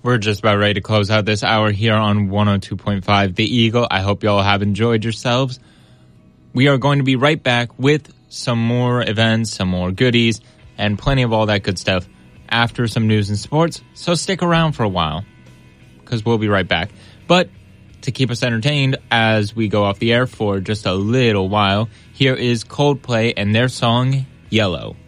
We're just about ready to close out this hour here on 102.5 The Eagle. I hope y'all have enjoyed yourselves. We are going to be right back with some more events, some more goodies, and plenty of all that good stuff after some news and sports. So stick around for a while, because we'll be right back. But to keep us entertained as we go off the air for just a little while, here is Coldplay and their song, Yellow.